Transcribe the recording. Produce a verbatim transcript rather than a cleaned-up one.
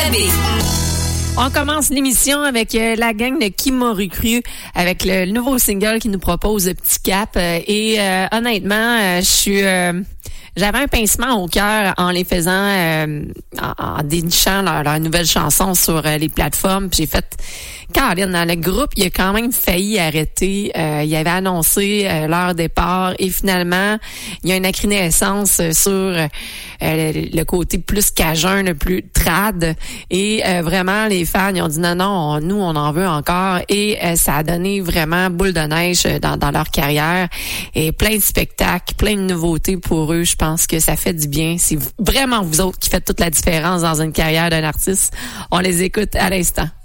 Barré. On commence l'émission avec euh, la gang de Qui m'aurait cru avec le nouveau single qui nous propose Petit Cap. Euh, et euh, honnêtement, euh, je suis... Euh, J'avais un pincement au cœur en les faisant, euh, en, en dénichant leur, leur nouvelle chanson sur euh, les plateformes. Puis j'ai fait, Caroline, dans le groupe, il a quand même failli arrêter. Euh, il avait annoncé euh, leur départ et finalement, il y a une accrénescence sur euh, le côté plus cajun, le plus trad. Et euh, vraiment, les fans, ils ont dit non, non, on, nous, on en veut encore. Et euh, ça a donné vraiment boule de neige dans, dans leur carrière. Et plein de spectacles, plein de nouveautés pour eux. Je pense que ça fait du bien. C'est vraiment vous autres qui faites toute la différence dans une carrière d'un artiste. On les écoute à l'instant.